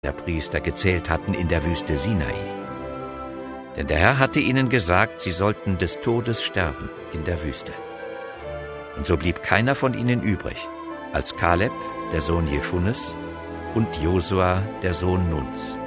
der Priester gezählt hatten in der Wüste Sinai. Denn der Herr hatte ihnen gesagt, sie sollten des Todes sterben in der Wüste. Und so blieb keiner von ihnen übrig, als Kaleb, der Sohn Jefunnes, und Josua, der Sohn Nuns.